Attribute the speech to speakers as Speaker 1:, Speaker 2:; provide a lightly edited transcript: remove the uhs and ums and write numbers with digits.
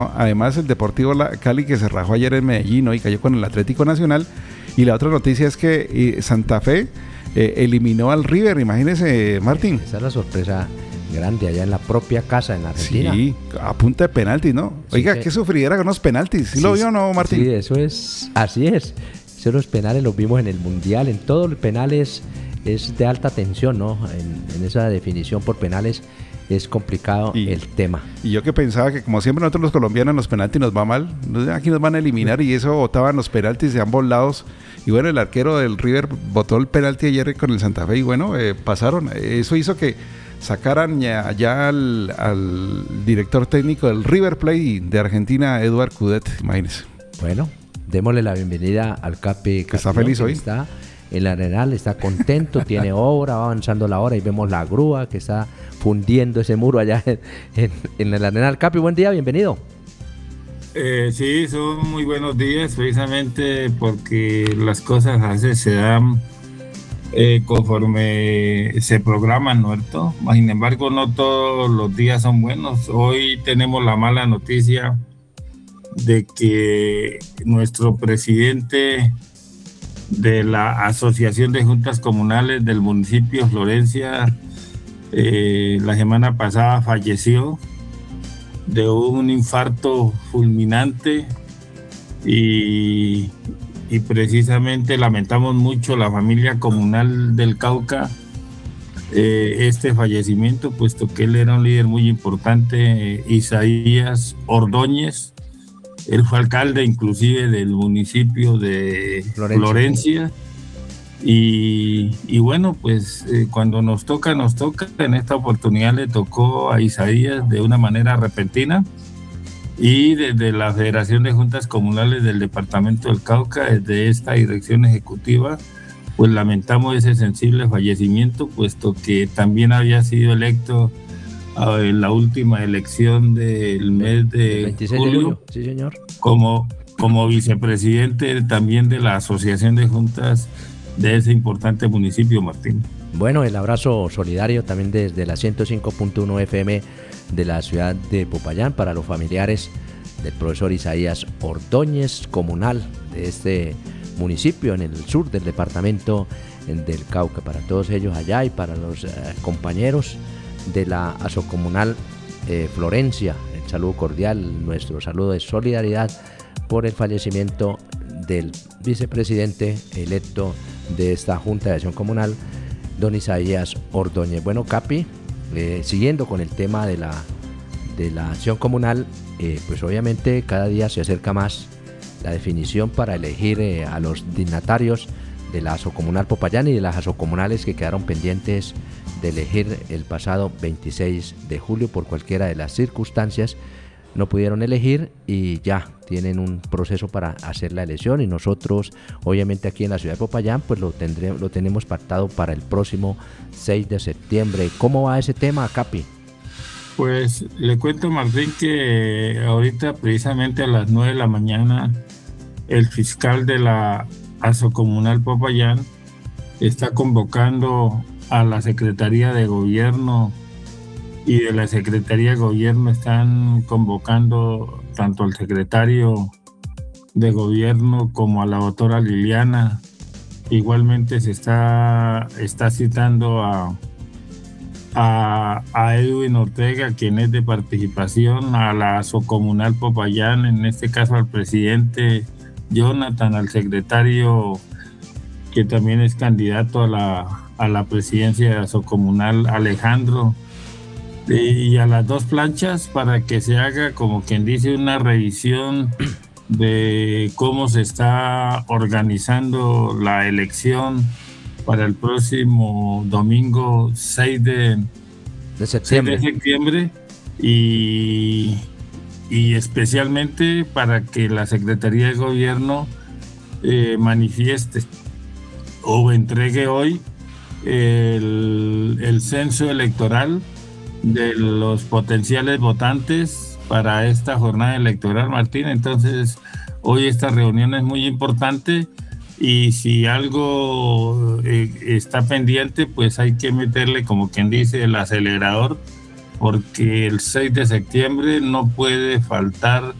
Speaker 1: Además, el Deportivo Cali que se rajó ayer en Medellín, ¿no? Y cayó con el Atlético Nacional. Y la otra noticia es que Santa Fe eliminó al River, imagínese, Martín.
Speaker 2: Esa es la sorpresa grande allá en la propia casa en Argentina.
Speaker 1: Sí, a punta de penaltis, ¿no? Oiga, qué sufridera con unos penaltis. ¿Sí lo vio o no, Martín?
Speaker 2: Sí, eso es, así es. Esos los penales los vimos en el Mundial, en todo el penales es de alta tensión, ¿no? En esa definición por penales es complicado el tema.
Speaker 1: Y yo que pensaba que como siempre nosotros los colombianos en los penaltis nos va mal, aquí nos van a eliminar y eso botaban los penaltis de ambos lados. Y bueno, el arquero del River botó el penalti ayer con el Santa Fe y bueno, pasaron. Eso hizo que sacaran ya al director técnico del River Plate de Argentina, Eduard Coudet, imagínense.
Speaker 2: Bueno, démosle la bienvenida al Capi.
Speaker 1: Que está feliz hoy.
Speaker 2: Está en la Arenal, está contento, tiene obra, va avanzando la hora y vemos la grúa que está fundiendo ese muro allá en el Arenal. Capi, buen día, bienvenido.
Speaker 3: Sí, son muy buenos días, precisamente porque las cosas a veces se dan conforme se programan, ¿no? Sin embargo, no todos los días son buenos. Hoy tenemos la mala noticia de que nuestro presidente de la Asociación de Juntas Comunales del municipio Florencia la semana pasada falleció de un infarto fulminante y precisamente lamentamos mucho la familia comunal del Cauca este fallecimiento, puesto que él era un líder muy importante, Isaías Ordóñez. Él fue alcalde inclusive del municipio de Florencia. Y bueno, pues cuando nos toca, en esta oportunidad le tocó a Isaías de una manera repentina y desde la Federación de Juntas Comunales del Departamento del Cauca, desde esta dirección ejecutiva, pues lamentamos ese sensible fallecimiento, puesto que también había sido electo en la última elección del mes de julio,
Speaker 2: sí, señor,
Speaker 3: como vicepresidente también de la Asociación de Juntas de ese importante municipio, Martín.
Speaker 2: Bueno, el abrazo solidario también desde la 105.1 FM de la ciudad de Popayán para los familiares del profesor Isaías Ordóñez, comunal de este municipio en el sur del departamento del Cauca. Para todos ellos allá y para los compañeros de la Asocomunal Florencia, el saludo cordial, nuestro saludo de solidaridad por el fallecimiento del vicepresidente electo de esta Junta de Acción Comunal, don Isaías Ordóñez. Bueno, Capi, siguiendo con el tema de la acción comunal, pues obviamente cada día se acerca más la definición para elegir a los dignatarios de la Asocomunal Popayán y de las asocomunales que quedaron pendientes de elegir el pasado 26 de julio por cualquiera de las circunstancias. No pudieron elegir y ya tienen un proceso para hacer la elección y nosotros obviamente aquí en la ciudad de Popayán pues lo tenemos pactado para el próximo 6 de septiembre. ¿Cómo va ese tema, Capi?
Speaker 3: Pues le cuento, Martín, que ahorita precisamente a las 9 de la mañana el fiscal de la Asocomunal Popayán está convocando a la Secretaría de Gobierno y de la Secretaría de Gobierno están convocando tanto al secretario de Gobierno como a la doctora Liliana. Igualmente se está citando a Edwin Ortega, quien es de participación, a la Asocomunal Popayán, en este caso al presidente Jonathan, al secretario que también es candidato a la presidencia de Asocomunal, Alejandro, y a las dos planchas para que se haga, como quien dice, una revisión de cómo se está organizando la elección para el próximo domingo 6 de septiembre y especialmente para que la Secretaría de Gobierno manifieste o entregue hoy el censo electoral de los potenciales votantes para esta jornada electoral, Martín. Entonces, hoy esta reunión es muy importante y si algo está pendiente, pues hay que meterle, como quien dice, el acelerador porque el 6 de septiembre no puede faltar